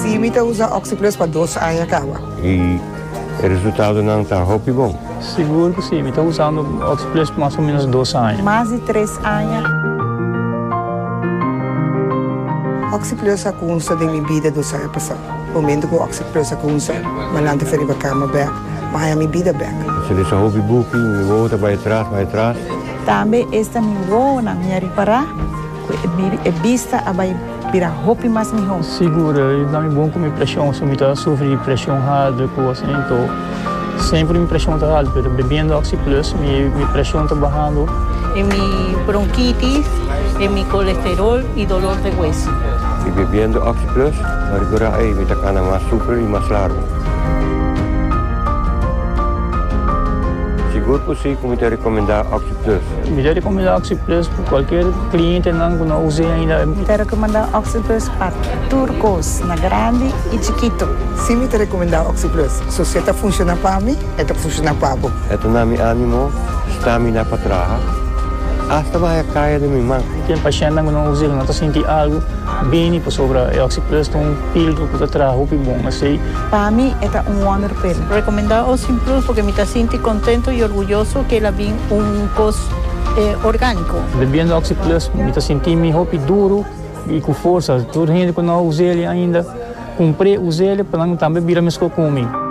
Sim, me usa Oxyplus para 2 anos acaba. E o resultado não está bom? Seguro que sim, estou usando Oxyplus por mais ou menos 2 anos. Mais de 3 anos. Oxyplus aku usa din minha vida do saya passado. O momento que o Oxyplus aku usa, malante feri ba cama back, mahaya minha vida back. Se ele só hobby booking, me volta vai atrás. Também esta me vou na minha reparar, é vista a vai virar roupa mais melhor. Segura, e dá-me bom com minha pressão, se me está sofrendo pressão alta, assim, então sempre minha pressão está alta, mas bebendo Oxyplus, minha pressão está baixando. En mi bronquitis, en mi colesterol y dolor de hueso. E bebendo Oxyplus, agora aí me está mais super e mais largo. Seguro que sim, como te recomendar Oxyplus? Me recomendar Oxyplus para qualquer cliente que não use ainda. Me recomendar Oxyplus para turcos, na grande e chiquito. Sim, me recomendar Oxyplus. Se você está funcionando para mim, está funcionando para você. Ito na mi ânimo, stamina para trás. Hasta vai cair de minha mão. Tem paciente que não usa, não está sentindo algo bem para sobre a Oxyplus, tem pílula que está atrás, roupa bom, assim. Para mim, é wonder pill. Recomendar Oxyplus porque me está sintiendo contento y orgulloso que la vi un cos orgánico. Bebendo Oxyplus, me está sentindo roupa duro e com força. Toda gente que não usa ele ainda, comprei, usei ele para não também virar mesmo comigo.